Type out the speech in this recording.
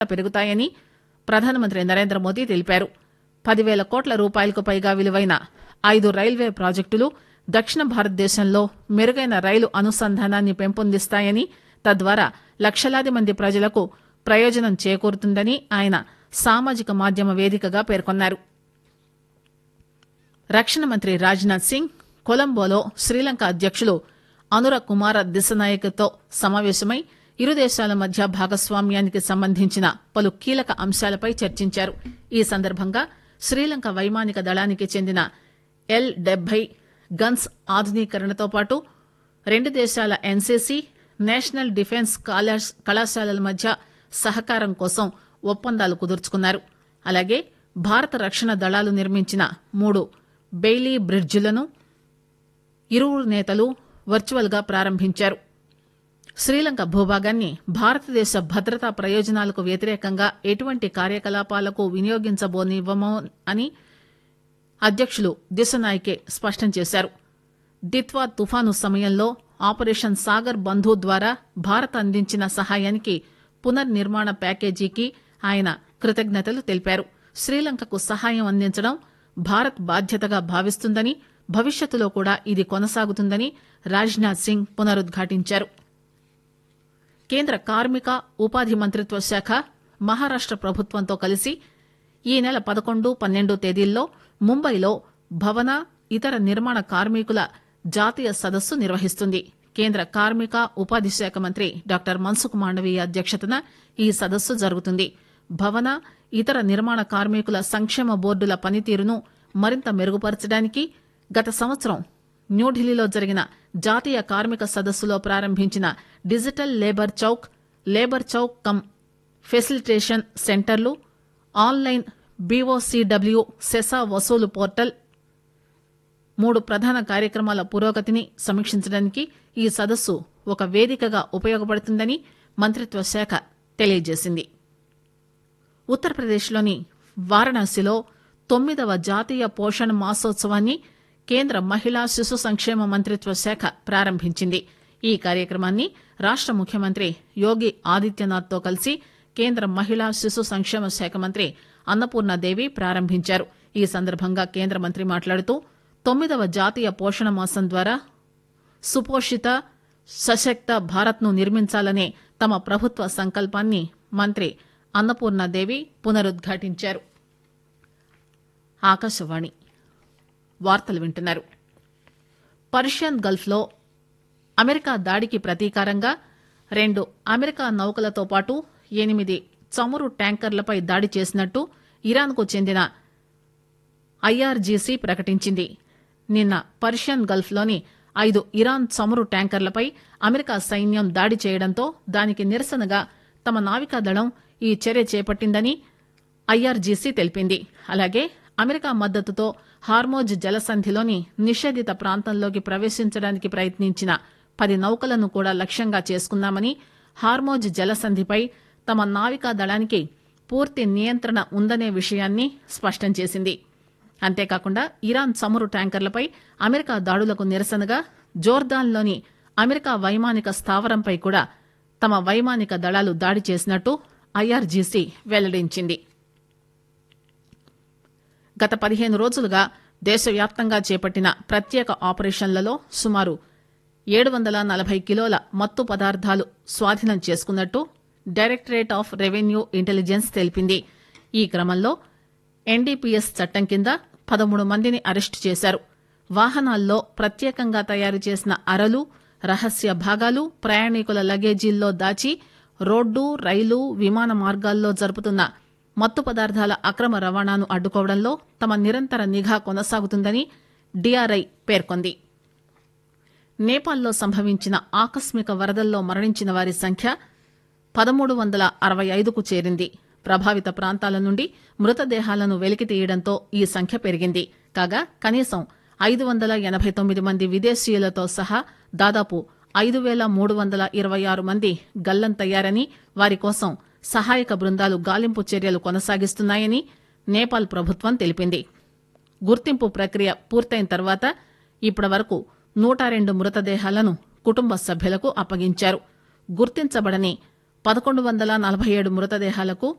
పెరుగుతాయని ప్రధానమంత్రి నరేంద్ర మోదీ తెలిపారు. 10,000 కోట్ల రూపాయలకు పైగా విలువైన 5 రైల్వే ప్రాజెక్టులు దక్షిణ భారతదేశంలో మెరుగైన రైలు అనుసంధానాన్ని పెంపొందిస్తాయని, తద్వారా లక్షలాది మంది ప్రజలకు ప్రయోజనం చేకూరుతుందని ఆయన సామాజిక మాధ్యమ వేదికగా పేర్కొన్నారు. రక్షణ మంత్రి రాజ్నాథ్ సింగ్ కొలంబోలో శ్రీలంక అధ్యక్షులు అనుర కుమార దిశనాయకతో సమావేశమై ఇరు దేశాల మధ్య భాగస్వామ్యానికి సంబంధించిన పలు కీలక అంశాలపై చర్చించారు. ఈ సందర్భంగా శ్రీలంక వైమానిక దళానికి చెందిన L-70 గన్స్ ఆధునీకరణతో పాటు రెండు దేశాల ఎన్సీసీ, నేషనల్ డిఫెన్స్ కళాశాలల మధ్య సహకారం కోసం ఒప్పందాలు కుదుర్చుకున్నారు. అలాగే భారత రక్షణ దళాలు నిర్మించిన 3 బెయిలీ బ్రిడ్జిలను ఇరువురు నేతలు వర్చువల్ గా ప్రారంభించారు. శ్రీలంక భూభాగాన్ని భారతదేశ భద్రతా ప్రయోజనాలకు వ్యతిరేకంగా ఎటువంటి కార్యకలాపాలకు వినియోగించబోనివ్వము అని అధ్యక్షులు దిశనాయకే స్పష్టం చేశారు. దిత్వా తుఫాను సమయంలో ఆపరేషన్ సాగర్ బంధు ద్వారా భారత్ అందించిన సహాయానికి పునర్నిర్మాణ ప్యాకేజీకి ఆయన కృతజ్ఞతలు తెలిపారు. శ్రీలంకకు సహాయం అందించడం భారత్ బాధ్యతగా భావిస్తుందని, భవిష్యత్తులో కూడా ఇది కొనసాగుతుందని రాజ్నాథ్ సింగ్ పునరుద్ఘాటించారు. కేంద్ర కార్మిక ఉపాధి మంత్రిత్వ శాఖ మహారాష్ట ప్రభుత్వంతో కలిసి ఈ నెల 11, 12 తేదీల్లో ముంబైలో భవన, ఇతర నిర్మాణ కార్మికుల జాతీయ సదస్సు నిర్వహిస్తుంది. కేంద్ర కార్మిక ఉపాధి శాఖ మంత్రి డాక్టర్ మన్సుఖ్ మాండవీయ అధ్యక్షతన ఈ సదస్సు జరుగుతుంది. భవన, ఇతర నిర్మాణ కార్మికుల సంక్షేమ బోర్డుల పనితీరును మరింత మెరుగుపరచడానికి గత సంవత్సరం న్యూఢిల్లీలో జరిగిన జాతీయ కార్మిక సదస్సులో ప్రారంభించిన digital labour Chowk come facilitation సెంటర్లు, ఆన్లైన్ బీఓసీడబ్ల్యూ సెసా వసూలు పోర్టల్ 3 ప్రధాన కార్యక్రమాల పురోగతిని సమీక్షించడానికి ఈ సదస్సు ఒక వేదికగా ఉపయోగపడుతుందని మంత్రిత్వ శాఖ తెలియజేసింది. ఉత్తరప్రదేశ్లోని వారణాసిలో 9వ జాతీయ పోషణ్ మాసోత్సవాన్ని కేంద్ర మహిళా శిశు సంక్షేమ మంత్రిత్వ శాఖ ప్రారంభించింది. ఈ కార్యక్రమాన్ని రాష్ట ముఖ్యమంత్రి యోగి ఆదిత్యనాథ్తో కలిసి కేంద్ర మహిళా శిశు సంక్షేమ శాఖ మంత్రి అన్నపూర్ణాదేవి ప్రారంభించారు. ఈ సందర్భంగా కేంద్ర మంత్రి మాట్లాడుతూ 9వ జాతీయ పోషణ మాసం ద్వారా సుపోషిత, సశక్త భారత్ను నిర్మించాలనే తమ ప్రభుత్వ సంకల్పాన్ని మంత్రి అన్నపూర్ణాదేవి పునరుద్ఘాటించారు. ఆకాశవాణి వార్తలు వింటున్నారు. పర్షియన్ గల్ఫ్లో అమెరికా దాడికి ప్రతీకారంగా 2 అమెరికా నౌకలతో పాటు 8 చమురు ట్యాంకర్లపై దాడి చేసినట్టు ఇరాన్కు చెందిన ఐఆర్జీసీ ప్రకటించింది. నిన్న పర్షియన్ గల్ఫ్లోని 5 ఇరాన్ చమురు ట్యాంకర్లపై అమెరికా సైన్యం దాడి చేయడంతో దానికి నిరసనగా తమ నావికాదళం ఈ చర్య చేపట్టిందని ఐఆర్జీసీ తెలిపింది. అలాగే అమెరికా మద్దతుతో హార్మోజ్ జలసంధిలోని నిషేధిత ప్రాంతంలోకి ప్రవేశించడానికి ప్రయత్నించిన 10 నౌకలను కూడా లక్ష్యంగా చేసుకున్నామని, హార్మోజ్ జలసంధిపై తమ నావికా దళానికి పూర్తి నియంత్రణ ఉందనే విషయాన్ని స్పష్టం చేసింది. అంతేకాకుండా ఇరాన్ చమురు ట్యాంకర్లపై అమెరికా దాడులకు నిరసనగా జోర్దాన్లోని అమెరికా వైమానిక స్థావరంపై కూడా తమ వైమానిక దళాలు దాడి చేసినట్టు ఐఆర్జీసీ వెల్లడించింది. గత 15 రోజులుగా దేశవ్యాప్తంగా చేపట్టిన ప్రత్యేక ఆపరేషన్లలో సుమారు 740 కిలోల మత్తు పదార్థాలు స్వాధీనం చేసుకున్నట్టు డైరెక్టరేట్ ఆఫ్ రెవెన్యూ ఇంటెలిజెన్స్ తెలిపింది. ఈ క్రమంలో ఎన్డీపీఎస్ చట్టం కింద 13 మందిని అరెస్టు చేశారు. వాహనాల్లో ప్రత్యేకంగా తయారు చేసిన అరలు, రహస్య భాగాలు, ప్రయాణికుల లగేజీల్లో దాచి రోడ్డు, రైలు, విమాన మార్గాల్లో జరుపుతున్న మత్తు పదార్థాల అక్రమ రవాణాను అడ్డుకోవడంలో తమ నిరంతర నిఘా కొనసాగుతుందని డీఆర్ఐ పేర్కొంది. నేపాల్లో సంభవించిన ఆకస్మిక వరదల్లో మరణించిన వారి సంఖ్య 1365కు చేరింది. ప్రభావిత ప్రాంతాల నుండి మృతదేహాలను వెలికి తీయడంతో ఈ సంఖ్య పెరిగింది. కాగా కనీసం 589 మంది విదేశీయులతో సహా దాదాపు 5326 మంది గల్లంతయ్యారని, వారి కోసం సహాయక బృందాలు గాలింపు చర్యలు కొనసాగిస్తున్నాయని నేపాల్ ప్రభుత్వం తెలిపింది. గుర్తింపు ప్రక్రియ పూర్తయిన తర్వాత ఇప్పటివరకు 102 మృతదేహాలను కుటుంబ సభ్యులకు అప్పగించారు. గుర్తించబడని 1147 మృతదేహాలకు